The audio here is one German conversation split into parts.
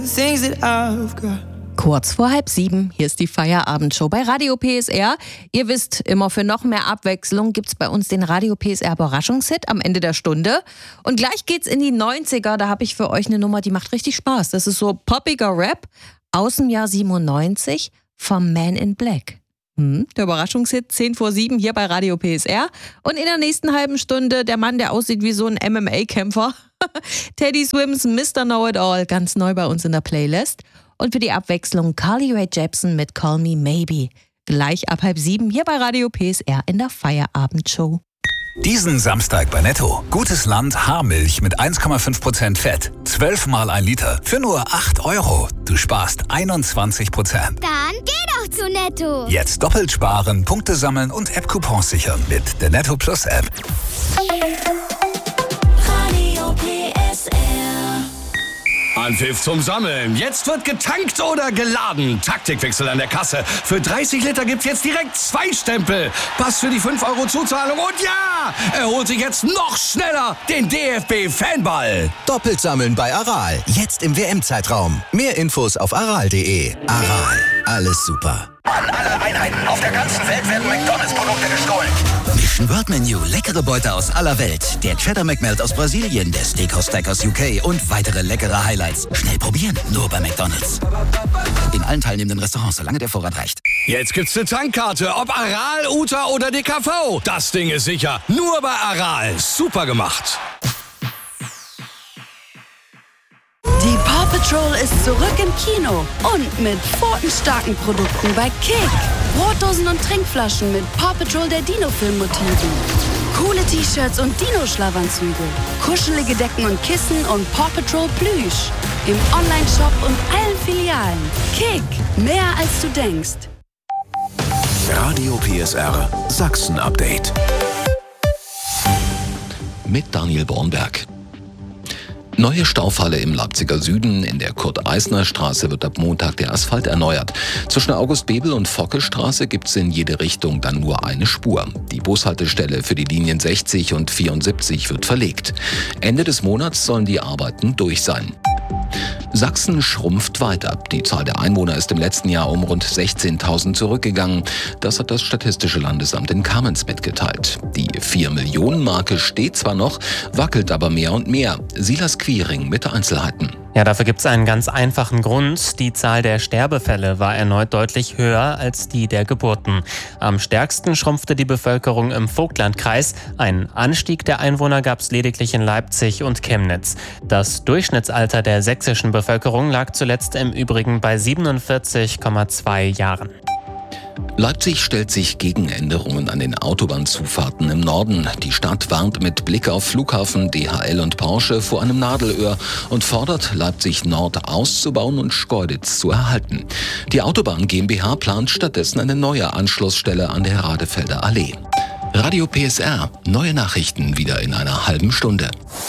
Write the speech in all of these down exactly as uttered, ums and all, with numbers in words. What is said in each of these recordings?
things that I've got. Kurz vor halb sieben, hier ist die Feierabendshow bei Radio P S R. Ihr wisst, immer für noch mehr Abwechslung gibt's bei uns den Radio P S R Überraschungshit am Ende der Stunde. Und gleich geht's in die neunziger, da habe ich für euch eine Nummer, die macht richtig Spaß. Das ist so poppiger Rap aus dem Jahr siebenundneunzig vom Man in Black. Hm, der Überraschungshit zehn vor sieben hier bei Radio P S R. Und in der nächsten halben Stunde der Mann, der aussieht wie so ein M M A-Kämpfer. Teddy Swims Mister Know-It-All, ganz neu bei uns in der Playlist. Und für die Abwechslung Carly Rae Jepsen mit Call Me Maybe. Gleich ab halb sieben hier bei Radio P S R in der Feierabendshow. Diesen Samstag bei Netto. Gutes Land Haarmilch mit eins Komma fünf Prozent Fett. zwölf Mal ein Liter für nur acht Euro. Du sparst einundzwanzig Prozent. Dann geh doch zu Netto. Jetzt doppelt sparen, Punkte sammeln und App-Coupons sichern mit der Netto Plus App. Radio P S R. Anpfiff zum Sammeln. Jetzt wird getankt oder geladen. Taktikwechsel an der Kasse. Für dreißig Liter gibt's jetzt direkt zwei Stempel. Pass für die fünf Euro Zuzahlung. Und ja, er holt sich jetzt noch schneller den D F B-Fanball. Doppelt sammeln bei Aral. Jetzt im W M-Zeitraum. Mehr Infos auf aral punkt de. Aral. Alles super. An alle Einheiten auf der ganzen Welt werden McDonalds-Produkte gestohlen. Mission Word Menu. Leckere Beute aus aller Welt. Der Cheddar McMelt aus Brasilien, der Steakhouse Stack aus U K und weitere leckere Highlights. Schnell probieren, nur bei McDonalds. In allen teilnehmenden Restaurants, solange der Vorrat reicht. Jetzt gibt's eine Tankkarte, ob Aral, Uta oder D K V. Das Ding ist sicher. Nur bei Aral. Super gemacht. Die Paw Patrol ist zurück im Kino und mit pfotenstarken Produkten bei Kick. Brotdosen und Trinkflaschen mit Paw Patrol der Dino-Film-Motiven. Coole T-Shirts und Dino-Schlafanzüge. Kuschelige Decken und Kissen und Paw Patrol Plüsch. Im Online-Shop und allen Filialen. Kick, mehr als du denkst. Radio P S R Sachsen-Update. Mit Daniel Bornberg. Neue Staufalle im Leipziger Süden. In der Kurt-Eisner-Straße wird ab Montag der Asphalt erneuert. Zwischen August-Bebel und Focke-Straße gibt es in jede Richtung dann nur eine Spur. Die Bushaltestelle für die Linien sechzig und vierundsiebzig wird verlegt. Ende des Monats sollen die Arbeiten durch sein. Sachsen schrumpft weiter. Die Zahl der Einwohner ist im letzten Jahr um rund sechzehntausend zurückgegangen. Das hat das Statistische Landesamt in Kamenz mitgeteilt. Die vier Millionen Marke steht zwar noch, wackelt aber mehr und mehr. Silas Quiring mit Einzelheiten. Ja, dafür gibt es einen ganz einfachen Grund. Die Zahl der Sterbefälle war erneut deutlich höher als die der Geburten. Am stärksten schrumpfte die Bevölkerung im Vogtlandkreis. Einen Anstieg der Einwohner gab es lediglich in Leipzig und Chemnitz. Das Durchschnittsalter der sächsischen Bevölkerung lag zuletzt im Übrigen bei siebenundvierzig Komma zwei Jahren. Leipzig stellt sich gegen Änderungen an den Autobahnzufahrten im Norden. Die Stadt warnt mit Blick auf Flughafen, D H L und Porsche vor einem Nadelöhr und fordert, Leipzig Nord auszubauen und Schkeuditz zu erhalten. Die Autobahn GmbH plant stattdessen eine neue Anschlussstelle an der Radefelder Allee. Radio P S R, neue Nachrichten wieder in einer halben Stunde.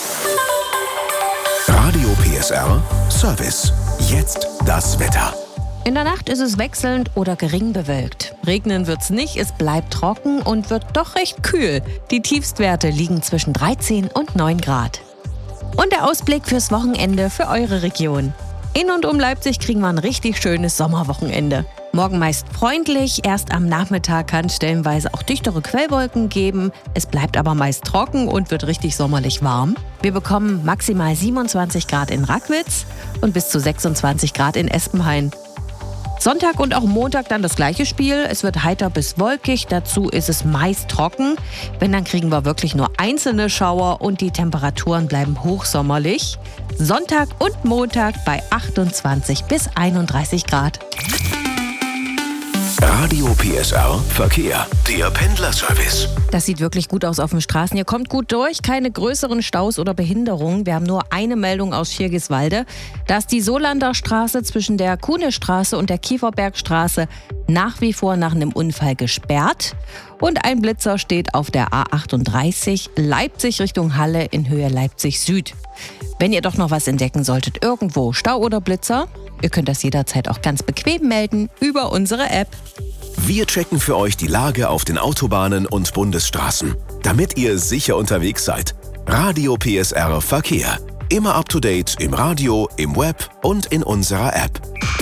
Radio P S R Service. Jetzt das Wetter. In der Nacht ist es wechselnd oder gering bewölkt. Regnen wird's nicht, es bleibt trocken und wird doch recht kühl. Die Tiefstwerte liegen zwischen dreizehn und neun Grad. Und der Ausblick fürs Wochenende für eure Region. In und um Leipzig kriegen wir ein richtig schönes Sommerwochenende. Morgen meist freundlich, erst am Nachmittag kann es stellenweise auch dichtere Quellwolken geben. Es bleibt aber meist trocken und wird richtig sommerlich warm. Wir bekommen maximal siebenundzwanzig Grad in Rackwitz und bis zu sechsundzwanzig Grad in Espenhain. Sonntag und auch Montag dann das gleiche Spiel. Es wird heiter bis wolkig, dazu ist es meist trocken. Wenn, dann kriegen wir wirklich nur einzelne Schauer und die Temperaturen bleiben hochsommerlich. Sonntag und Montag bei achtundzwanzig bis einunddreißig Grad. Radio P S R Verkehr, der Pendlerservice. Das sieht wirklich gut aus auf den Straßen. Ihr kommt gut durch, keine größeren Staus oder Behinderungen. Wir haben nur eine Meldung aus Schirgiswalde. Da ist die Solander Straße zwischen der Kuhnestraße und der Kieferbergstraße nach wie vor nach einem Unfall gesperrt. Und ein Blitzer steht auf der A achtunddreißig Leipzig Richtung Halle in Höhe Leipzig Süd. Wenn ihr doch noch was entdecken solltet, irgendwo Stau oder Blitzer, ihr könnt das jederzeit auch ganz bequem melden über unsere App. Wir checken für euch die Lage auf den Autobahnen und Bundesstraßen, damit ihr sicher unterwegs seid. Radio P S R Verkehr. Immer up to date im Radio, im Web und in unserer App.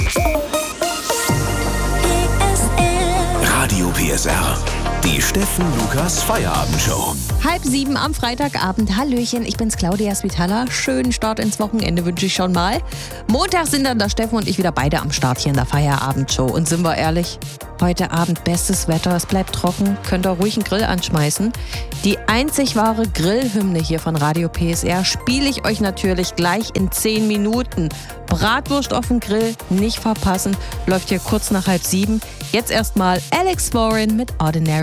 Radio P S R. Die Steffen Lukas Feierabendshow. Halb sieben am Freitagabend. Hallöchen, ich bin's Claudia Svitala. Schönen Start ins Wochenende wünsche ich schon mal. Montag sind dann der Steffen und ich wieder beide am Start hier in der Feierabendshow. Und sind wir ehrlich, heute Abend bestes Wetter, es bleibt trocken, könnt ihr ruhig einen Grill anschmeißen. Die einzig wahre Grillhymne hier von Radio P S R spiele ich euch natürlich gleich in zehn Minuten. Bratwurst auf dem Grill, nicht verpassen, läuft hier kurz nach halb sieben. Jetzt erstmal Alex Warren mit Ordinary.